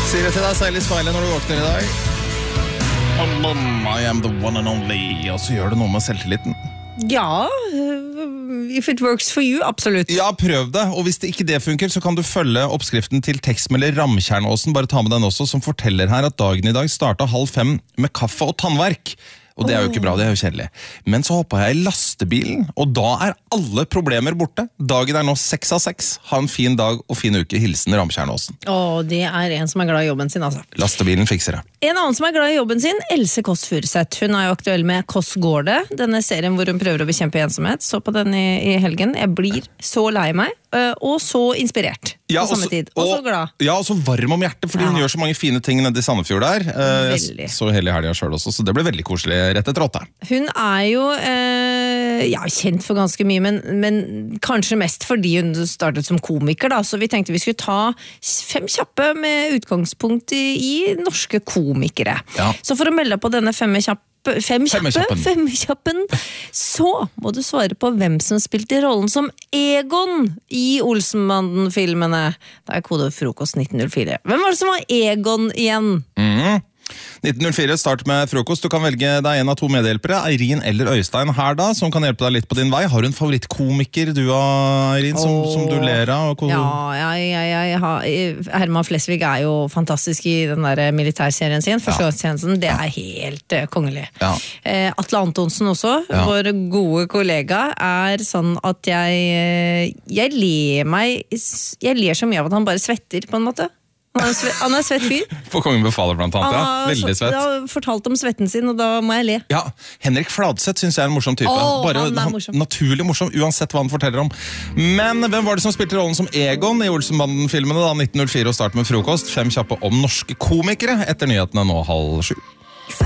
Sier det til deg selv i speilet når du våkner i dag. I am the one and only. Og så gjør det noe med selvtilliten. Ja, if it works for you, absolutt. Ja, prøv det. Og hvis det ikke det funker, så kan du følge oppskriften til tekstmelder Ramtjernåsen. Bare ta med den også, som forteller her at dagen i dag startet 4:30 med kaffe og tannverk. Og det er jo ikke bra, det er jo kjedelig. Men så hoppet jeg i lastebilen, og da er alle problemer borte. Dagen er nå 6 av 6. Ha en fin dag og fin uke. Hilsen Ramtjernåsen. Det er en som er glad i jobben sin, altså. Lastebilen fikser det. En annen som er glad i jobben sin, Else Kåss Furuseth. Hun er jo aktuell med Kåss går det, denne serien hvor hun prøver å bekjempe ensomhet. Så på den i helgen. Jeg blir så lei meg, og så inspirert på samme tid. Og så glad. Ja, og så varm om hjertet, fordi hun gjør så mange fine ting nede i Sandefjord der. Veldig. Så hele helgen selv også, så det ble veldig koselig rett etter 8. Hun er jo kjent for ganske mye, men kanskje mest fordi hun startet som komiker, da. Så vi tenkte vi skulle ta 5 kjappe med utgangspunkt i norske komikere. Ja. Så for å melde deg på denne femkjappen, så må du svare på hvem som spilte rollen som Egon i Olsenbanden-filmene. Det er kode frokost 1904. Hvem var det som var Egon igjen? 1904, start med frokost. Du kan velge deg en av 2 medhjelpere, Eirin eller Øystein her da, som kan hjelpe deg litt på din vei. Har du en favorittkomiker, du Eirin, som du ler av? Herman Flesvig er jo fantastisk i den der militærserien sin, Forsvarstjenesten, det er helt kongelig. Ja. Atle Antonsen også, vår gode kollega, er sånn at jeg ler så mye av at han bare svetter på en måte. Han er svett fyr. På Kongen befaler blant annet, veldig svett. Han har fortalt om svetten sin, og da må jeg le. Ja, Henrik Fladseth synes jeg er en morsom type. Han er morsom. Naturlig morsom, uansett hva han forteller om. Men hvem var det som spilte rollen som Egon i Olsenbanden-filmene da, 1904 og start med frokost? 5 kjappe om norske komikere etter nyhetene nå 6:30.